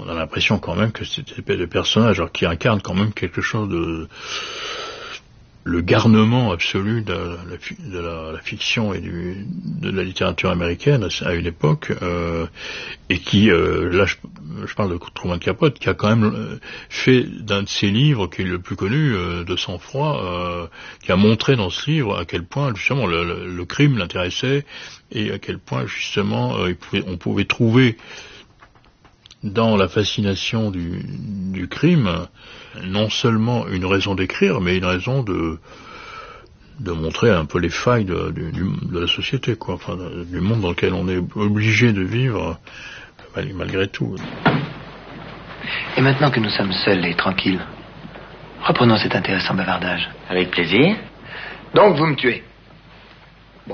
a l'impression quand même que c'était des personnages qui incarnent quand même quelque chose de... le garnement absolu de la fiction et de la littérature américaine à une époque, et qui, là je parle de Truman Capote, qui a quand même fait d'un de ses livres, qui est le plus connu, de sang-froid, qui a montré dans ce livre à quel point justement le crime l'intéressait, et à quel point justement on pouvait trouver dans la fascination du crime non seulement une raison d'écrire, mais une raison de montrer un peu les failles de la société, quoi, enfin, du monde dans lequel on est obligé de vivre malgré tout. Et maintenant que nous sommes seuls et tranquilles, reprenons cet intéressant bavardage. Avec plaisir. Donc vous me tuez. Bon.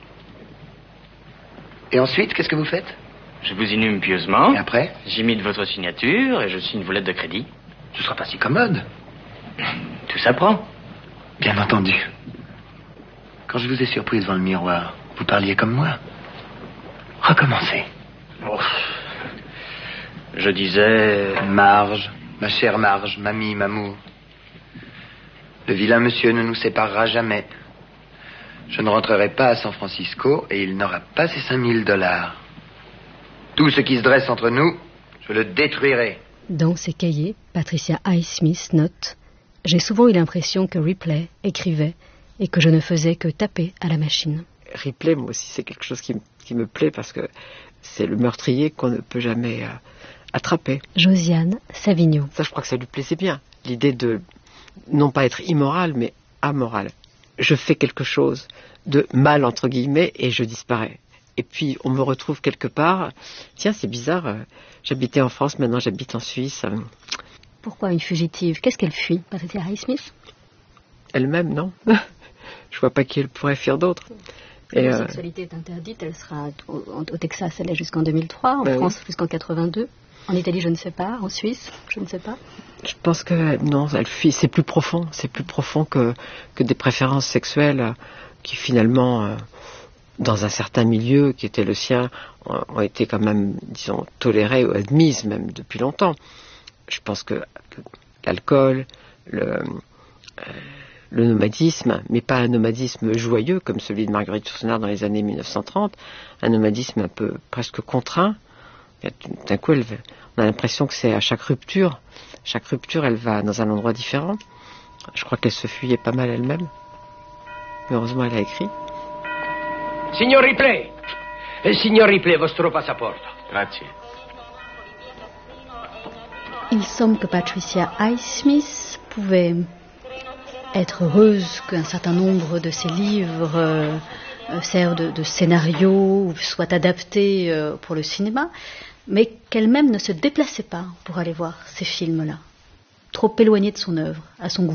Et ensuite, qu'est-ce que vous faites? Je vous inhume pieusement. Et après? J'imite votre signature et je signe vos lettres de crédit. Ce sera pas si commode. Tout s'apprend. Bien entendu. Quand je vous ai surpris devant le miroir, vous parliez comme moi. Recommencez. Oh. Je disais... Marge, ma chère Marge, mamie, mamour. Le vilain monsieur ne nous séparera jamais. Je ne rentrerai pas à San Francisco et il n'aura pas ses $5000. Tout ce qui se dresse entre nous, je le détruirai. Dans ses cahiers, Patricia Highsmith note « J'ai souvent eu l'impression que Ripley écrivait et que je ne faisais que taper à la machine. » Ripley, moi aussi, c'est quelque chose qui me plaît parce que c'est le meurtrier qu'on ne peut jamais attraper. Josiane Savigno. Ça, je crois que ça lui plaisait bien. L'idée de non pas être immoral, mais amoral. Je fais quelque chose de mal, entre guillemets, et je disparais. Et puis, on me retrouve quelque part. Tiens, c'est bizarre, j'habitais en France, maintenant j'habite en Suisse. Pourquoi une fugitive? Qu'est-ce qu'elle fuit, Patricia Highsmith? Elle-même, non. Je vois pas qui elle pourrait fuir d'autre. La sexualité est interdite, elle sera au Texas, elle est jusqu'en 2003, en France jusqu'en 82, en Italie je ne sais pas, en Suisse je ne sais pas. Je pense que non, elle fuit, c'est plus profond que des préférences sexuelles qui finalement, dans un certain milieu qui était le sien, ont été quand même, disons, tolérées ou admises même depuis longtemps. Je pense que l'alcool, le nomadisme, mais pas un nomadisme joyeux comme celui de Marguerite Yourcenar dans les années 1930, un nomadisme un peu presque contraint. D'un coup, on a l'impression que c'est à chaque rupture, elle va dans un endroit différent. Je crois qu'elle se fuyait pas mal elle-même. Mais heureusement, elle a écrit. Signor Ripley, vostro passaporto. Grazie. Il semble que Patricia Highsmith pouvait être heureuse qu'un certain nombre de ses livres servent de scénario ou soient adaptés pour le cinéma, mais qu'elle-même ne se déplaçait pas pour aller voir ces films-là, trop éloignés de son œuvre, à son goût.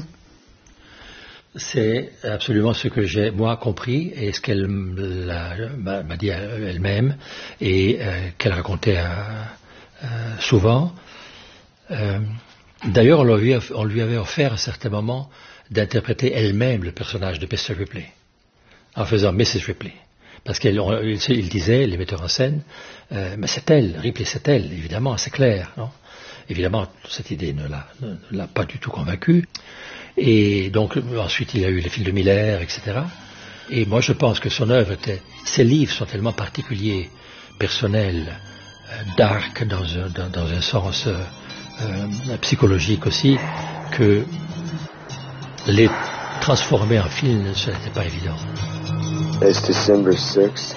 C'est absolument ce que j'ai, moi, compris, et ce qu'elle m'a dit elle-même, et qu'elle racontait souvent. D'ailleurs, on lui avait offert à un certain moment d'interpréter elle-même le personnage de Mr. Ripley, en faisant Mrs. Ripley. Parce qu'il disait, les metteurs en scène, mais c'est elle, Ripley c'est elle, évidemment, c'est clair. Non? Évidemment, cette idée ne l'a pas du tout convaincu. Et donc, ensuite, il y a eu les films de Miller, etc. Et moi, je pense que son œuvre ses livres sont tellement particuliers, personnels, dark dans un sens psychologique aussi, que les transformer en film, ce n'était pas évident. It's December 6th,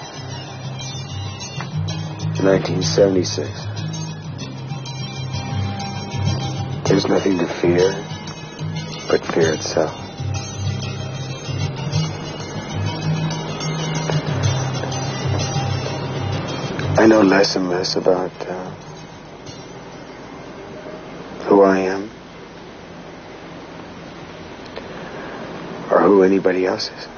1976. There's nothing to fear but fear itself. I know less and less about who I am or who anybody else is.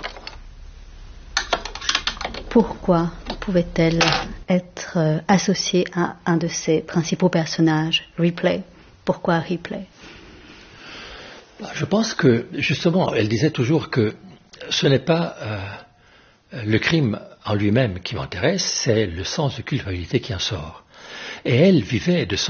Pourquoi pouvait-elle être associée à un de ses principaux personnages, Ripley? Pourquoi Ripley? Je pense que, justement, elle disait toujours que ce n'est pas le crime en lui-même qui m'intéresse, c'est le sens de culpabilité qui en sort. Et elle vivait de